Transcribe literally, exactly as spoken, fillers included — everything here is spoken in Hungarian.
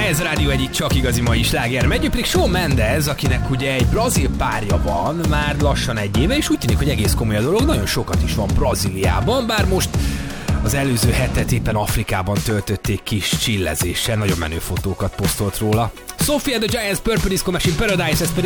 Ez a Rádió egyik csak igazi mai sláger. Megy pedig Shawn Mendes, akinek ugye egy brazil párja van, már lassan egy éve, és úgy tűnik, hogy egész komoly a dolog, nagyon sokat is van Brazíliában, bár most az előző hetet éppen Afrikában töltötték kis csillezéssel, nagyon menő fotókat posztolt róla. Sophie and the Giants, Purple Disco Machine, Paradise, ez pedig